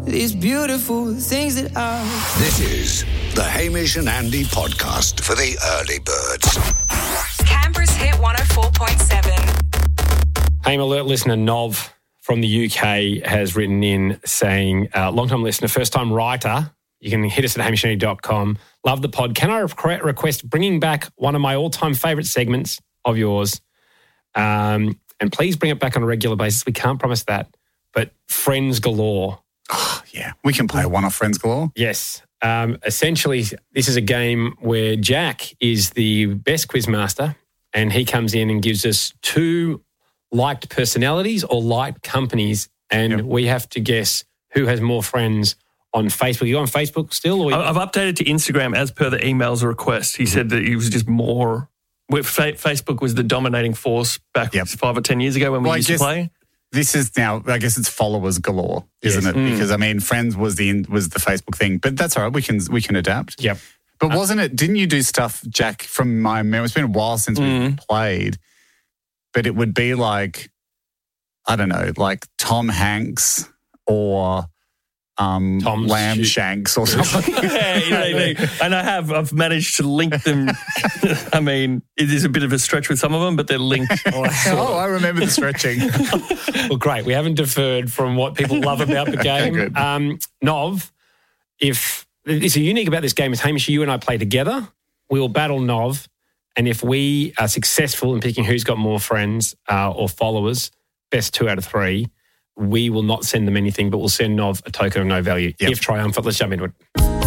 these beautiful things that I... This is the Hamish and Andy podcast for the early birds. Canberra's Hit 104.7. AIM Alert listener Nov from the UK has written in saying, long-time listener, first-time writer, you can hit us at hamishandy.com. Love the pod. Can I request bringing back one of my all-time favourite segments of yours? And please bring it back on a regular basis. We can't promise that. But Friends Galore. Oh, yeah. We can play one of Friends Galore. Yes. Essentially, this is a game where Jack is the best quizmaster and he comes in and gives us two liked personalities or liked companies and we have to guess who has more friends on Facebook. You on Facebook still? Or I've updated to Instagram as per the email's request. He said that he was just more... Facebook was the dominating force back 5 or 10 years ago when we used to play. This is now, I guess it's followers galore, isn't it? Because, I mean, Friends was the Facebook thing. But that's all right. We can adapt. Yep. But wasn't it... Didn't you do stuff, Jack, from my memory? It's been a while since we played. But it would be like, I don't know, like Tom Hanks or Lamb Shanks or something. And I've managed to link them. I mean, it is a bit of a stretch with some of them, but they're linked. I remember the stretching. Well, great. We haven't deferred from what people love about the game. Nov, if it's unique about this game is Hamish, you and I play together. We will battle Nov. And if we are successful in picking who's got more friends or followers, best 2 out of 3, we will not send them anything, but we'll send Nov a token of no value. If triumphant. Let's jump into it.